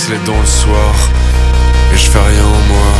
les dents le soir et je fais rien moi.